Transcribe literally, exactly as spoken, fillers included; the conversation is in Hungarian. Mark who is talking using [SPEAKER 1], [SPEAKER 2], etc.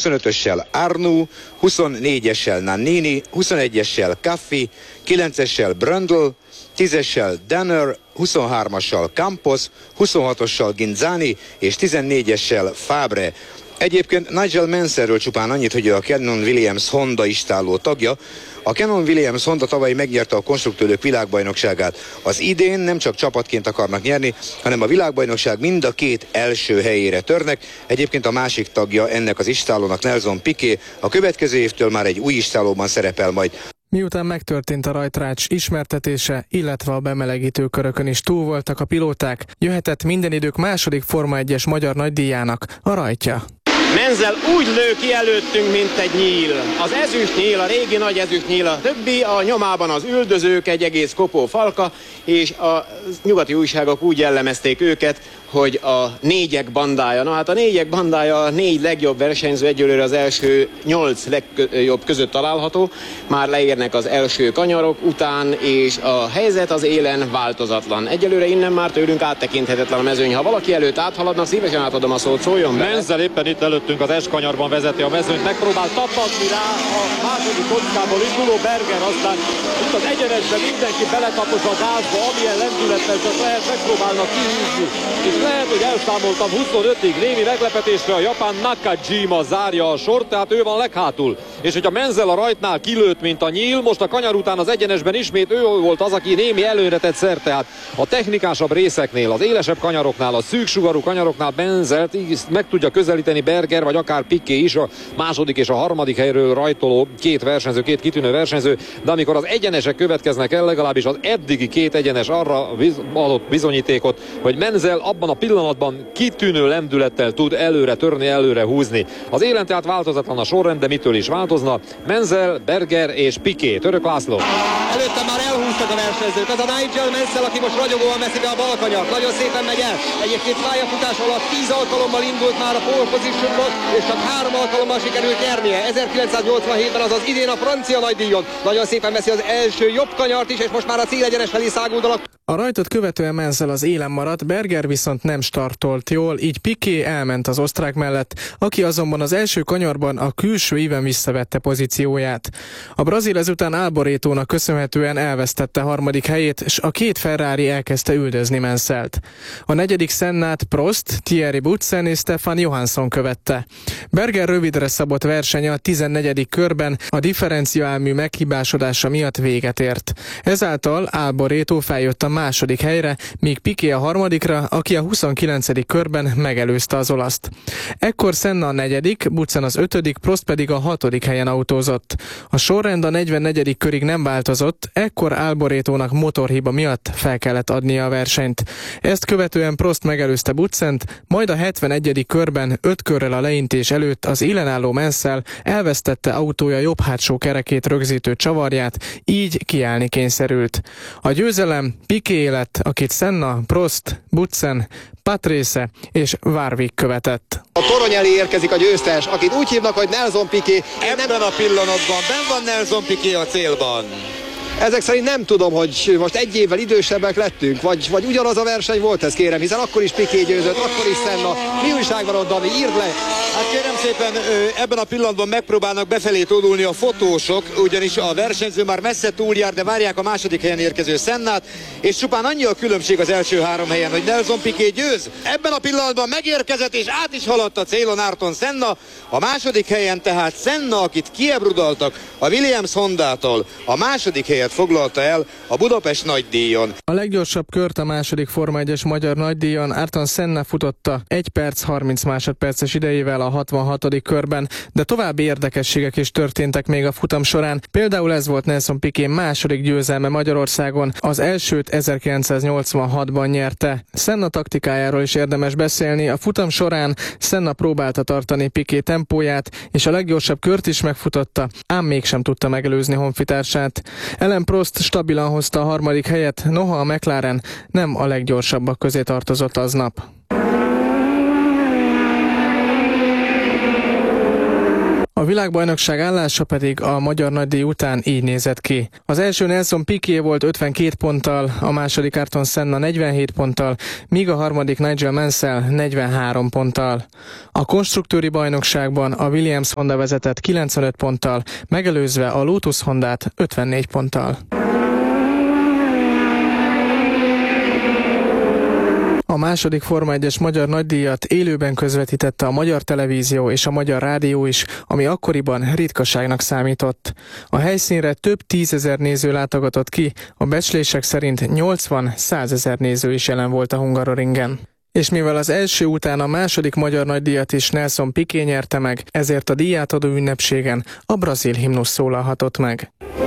[SPEAKER 1] huszonötössel Arnoux, huszonnégyessel Nannini, huszonegyessel Caffi, kilencessel Brundle, tízessel Danner, huszonhármassal Campos, huszonhatossal Ginzani és tizennégyessel Fabre. Egyébként Nigel Mansellről csupán annyit, hogy ő a Cannon Williams Honda istálló tagja. A Cannon Williams Honda tavaly megnyerte a konstruktőrök világbajnokságát. Az idén nem csak csapatként akarnak nyerni, hanem a világbajnokság mind a két első helyére törnek. Egyébként a másik tagja ennek az istállónak Nelson Piquet a következő évtől már egy új istállóban szerepel majd.
[SPEAKER 2] Miután megtörtént a rajtrács ismertetése, illetve a bemelegítő körökön is túl voltak a pilóták, jöhetett minden idők második Forma egyes magyar nagydíjának a rajtja.
[SPEAKER 3] Menzel úgy lő ki előttünk, mint egy nyíl. Az ezüst nyíl, a régi nagy ezüst nyíl, a többi, a nyomában az üldözők, egy egész kopó falka, és a nyugati újságok úgy jellemezték őket, hogy a négyek bandája. Na hát a négyek bandája a négy legjobb versenyző, egyelőre az első nyolc legjobb között található. Már leérnek az első kanyarok után, és a helyzet az élen változatlan. Egyelőre innen már tőlünk áttekinthetetlen a mezőny. Ha valaki előtt áthaladna, szívesen átadom a szót, szóljon be.
[SPEAKER 4] Menzel éppen itt előttünk az S-kanyarban vezeti a mezőnyt, megpróbál tapadni rá a második kockából induló Berger, aztán itt az egyenesben mindenki beletapos a gázba, amilyen lendülettel csak lehet, megpróbálnak kihúzni. És lehet, hogy elszámoltam huszonötig, némi meglepetésre a japán Nakajima zárja a sort, tehát ő van leghátul. És hogyha Menzel a rajtnál kilőtt, mint a nyíl, most a kanyar után az egyenesben ismét ő volt az, aki némi előre tett szert, tehát a technikásabb részeknél, az élesebb kanyaroknál, a szűksugarú kanyaroknál Menzelt így meg tudja közelíteni Berger, vagy akár Piquet is, a második és a harmadik helyről rajtoló két versenyző, két kitűnő versenyző, de amikor az egyenesek következnek el, legalábbis az eddigi két egyenes arra adott bizonyítékot, hogy Menzel abban a pillanatban kitűnő lendülettel tud előre törni, előre húzni. Az élen tehát változatlan a sorrend, de mitől is változna? Menzel, Berger és Piquet. Török László.
[SPEAKER 5] Előtte már elhúztak a versenyzők. Az a Nigel Mansell, aki most ragyogóan veszi be a bal kanyart. Nagyon szépen megy el. Egyébként pályafutás alatt tíz alkalommal indult már a pole positionból, és csak három alkalommal sikerült nyernie. ezerkilencszáznyolcvanhétben, azaz idén a francia nagydíjon. Nagyon szépen veszi az első jobb kanyart is, és most már a célegyenes felé száguldanak.
[SPEAKER 2] A rajtot követően Mansell az élen maradt, Berger viszont nem startolt jól, így Piquet elment az osztrák mellett, aki azonban az első kanyarban a külső íven visszavette pozícióját. A brazil ezután Alboretónak köszönhetően elvesztette harmadik helyét, és a két Ferrari elkezdte üldözni Mansellt. A negyedik Sennát Prost, Thierry Boutsen és Stefan Johansson követte. Berger rövidre szabott versenye a tizennegyedik körben a differenciálmű meghibásodása miatt véget ért. Ezáltal Alboretó feljött a második helyre, míg Piquet a harmadikra, aki a huszonkilencedik körben megelőzte az olaszt. Ekkor Senna a negyedik, Boutsen az ötödik, Prost pedig a hatodik helyen autózott. A sorrend a negyvennegyedik körig nem változott, ekkor Alboretónak motorhiba miatt fel kellett adnia a versenyt. Ezt követően Prost megelőzte Boutsent, majd a hetvenegyedik körben öt körrel a leintés előtt az élen álló Mansell elvesztette autója jobb hátsó kerekét rögzítő csavarját, így kiállni kényszerült. A győzelem Piquet lett, akit Senna, Prost, Boutsen, Patrese és Warwick követett.
[SPEAKER 5] A torony elé érkezik a győztes, akit úgy hívnak, hogy Nelson Piquet.
[SPEAKER 1] Ebben nem... a pillanatban benn van Nelson Piquet a célban.
[SPEAKER 5] Ezek szerint nem tudom, hogy most egy évvel idősebbek lettünk, vagy, vagy ugyanaz a verseny volt ez, kérem, hiszen akkor is Piquet győzött, akkor is Senna. Mi újság van ott, Dani? Írd le!
[SPEAKER 1] Hát kérem szépen, ebben a pillanatban megpróbálnak befelé tódulni a fotósok, ugyanis a versenyző már messze túljár, de várják a második helyen érkező Sennát, és csupán annyi a különbség az első három helyen, hogy Nelson Piquet győz. Ebben a pillanatban megérkezett és át is haladt a célon Ayrton Senna, a második helyen tehát Senna, akit kiebrudaltak a Williams Hondától, a második helyet foglalta el a Budapest nagydíjon.
[SPEAKER 2] A leggyorsabb kört a második Forma egyes magyar nagydíjon Ayrton Senna futotta egy perc harminc másodperces idejével a hatvanhatodik körben, de további érdekességek is történtek még a futam során. Például ez volt Nelson Piquet második győzelme Magyarországon, az elsőt ezerkilencszáznyolcvanhatban nyerte. Senna taktikájáról is érdemes beszélni, a futam során Senna próbálta tartani Piquet tempóját, és a leggyorsabb kört is megfutotta, ám mégsem tudta megelőzni honfitársát. Alain Prost stabilan hozta a harmadik helyet, noha a McLaren nem a leggyorsabbak közé tartozott aznap. A világbajnokság állása pedig a magyar nagydíj után így nézett ki. Az első Nelson Piquet volt ötvenkét ponttal, a második Ayrton Senna negyvenhét ponttal, míg a harmadik Nigel Mansell negyvenhárom ponttal. A konstruktőri bajnokságban a Williams Honda vezetett kilencvenöt ponttal, megelőzve a Lotus Hondát ötvennégy ponttal. A második Forma egyes magyar nagydíjat élőben közvetítette a Magyar Televízió és a Magyar Rádió is, ami akkoriban ritkaságnak számított. A helyszínre több tízezer néző látogatott ki, a becslések szerint nyolcvan-százezer néző is jelen volt a Hungaroringen. És mivel az első után a második magyar nagydíjat is Nelson Piquet nyerte meg, ezért a díjátadó ünnepségen a brazil himnusz szólalhatott meg.